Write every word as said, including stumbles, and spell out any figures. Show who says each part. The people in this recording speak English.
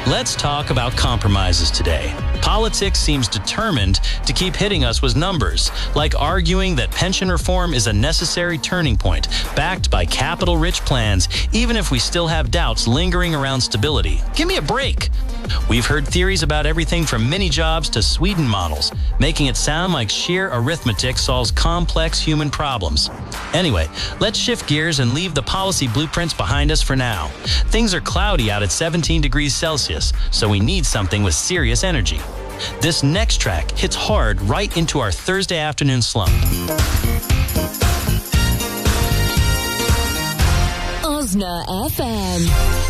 Speaker 1: Let's talk about compromises today. Politics seems determined to keep hitting us with numbers, like arguing that pension reform is a necessary turning point, backed by capital-rich plans, even if we still have doubts lingering around stability. Give me a break. We've heard theories about everything from mini-jobs to Sweden models, making it sound like sheer arithmetic solves complex human problems. Anyway, let's shift gears and leave the policy blueprints behind us for now. Things are cloudy out at seventeen degrees Celsius, so we need something with serious energy. This next track hits hard right into our Thursday afternoon slump.
Speaker 2: Osna F M.